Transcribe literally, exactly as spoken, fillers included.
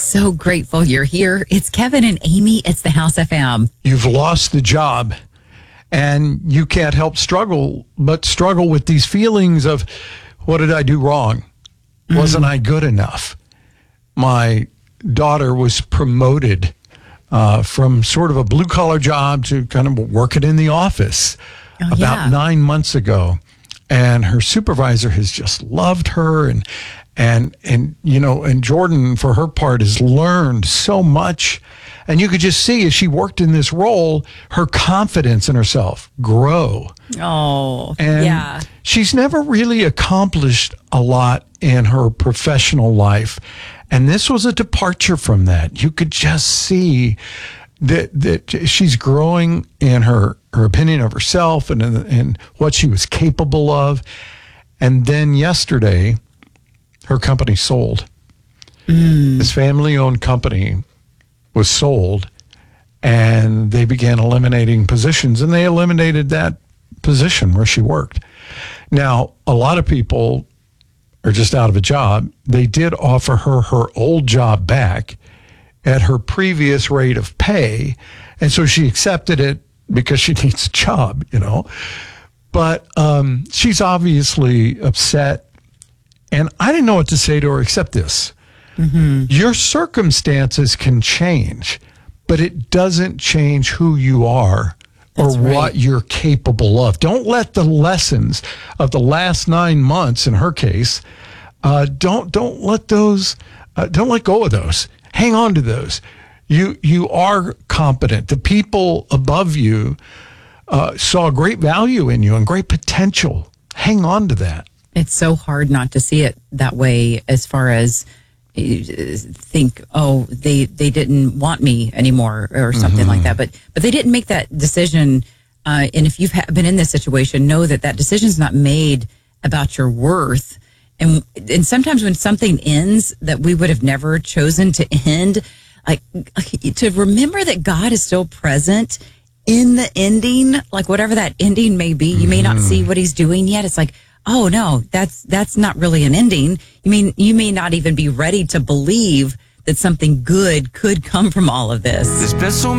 so grateful you're here. It's Kevin and Amy. It's the House F M. You've lost the job and you can't help struggle, but struggle with these feelings of, what did I do wrong? Mm-hmm. Wasn't I good enough? My daughter was promoted uh, from sort of a blue collar job to kind of working in the office oh, about yeah. nine months ago. And her supervisor has just loved her. And, and, and, you know, and Jordan, for her part, has learned so much. And you could just see as she worked in this role, her confidence in herself grow. Oh, and yeah. She's never really accomplished a lot in her professional life. And this was a departure from that. You could just see that that she's growing in her, her opinion of herself and, and what she was capable of. And then yesterday, her company sold. Mm. This family-owned company was sold, and they began eliminating positions, and they eliminated that position where she worked. Now, a lot of people are just out of a job. They did offer her her old job back at her previous rate of pay, and so she accepted it because she needs a job, you know. But um, she's obviously upset, and I didn't know what to say to her except this. Mm-hmm. Your circumstances can change, but it doesn't change who you are or That's right. what you're capable of. Don't let the lessons of the last nine months, in her case, uh, don't don't let those, uh, don't let go of those. Hang on to those. You you are competent. The people above you uh, saw great value in you and great potential. Hang on to that. It's so hard not to see it that way, as far as think, oh, they they didn't want me anymore or something mm-hmm. like that. But but they didn't make that decision. Uh, and if you've ha- been in this situation, know that that decision's not made about your worth. And and sometimes when something ends that we would have never chosen to end, like to remember that God is still present in the ending, like whatever that ending may be. You may not see what he's doing yet. It's like, oh no, that's that's not really an ending. You mean you may not even be ready to believe that something good could come from all of this.